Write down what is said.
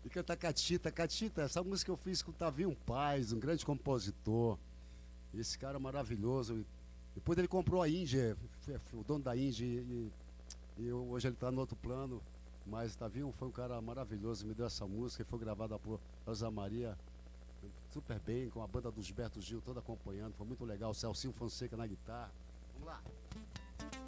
E cantar Catita. Catita, essa música eu fiz com o Tavinho Paz, um grande compositor. Esse cara maravilhoso. Depois ele comprou a Índia, o dono da Índia, e hoje ele está no outro plano. Mas Tavinho foi um cara maravilhoso, me deu essa música, foi gravada por Rosa Maria super bem, com a banda do Gilberto Gil toda acompanhando, foi muito legal. Celcinho Fonseca na guitarra. Vamos lá.